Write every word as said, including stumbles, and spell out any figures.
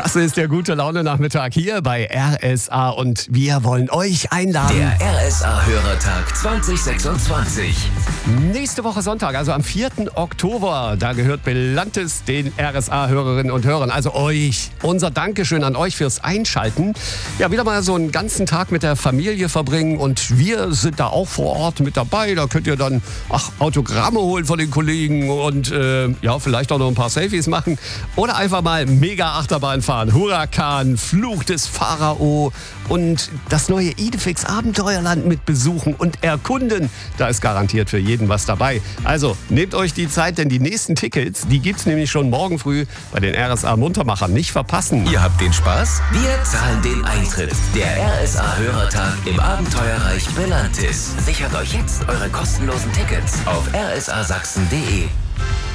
Das ist der gute Laune-Nachmittag hier bei R S A und wir wollen euch einladen. Der R S A-Hörertag zwanzig sechsundzwanzig. Nächste Woche Sonntag, also am vierten Oktober, da gehört Belantes den R S A-Hörerinnen und Hörern, also euch. Unser Dankeschön an euch fürs Einschalten. Ja, wieder mal so einen ganzen Tag mit der Familie verbringen und wir sind da auch vor Ort mit dabei. Da könnt ihr dann ach, Autogramme holen von den Kollegen und äh, ja, vielleicht auch noch ein paar Selfies machen oder einfach mal mega Achterbahn fahren. Huracan, Fluch des Pharao und das neue Idefix Abenteuerland mit besuchen und erkunden. Da ist garantiert für jeden was dabei. Also nehmt euch die Zeit, denn die nächsten Tickets, die gibt's nämlich schon morgen früh bei den R S A Muntermachern. Nicht verpassen. Ihr habt den Spaß? Wir zahlen den Eintritt. Der R S A-Hörertag im Abenteuerreich Belantis. Sichert euch jetzt eure kostenlosen Tickets auf r s a sachsen punkt d e.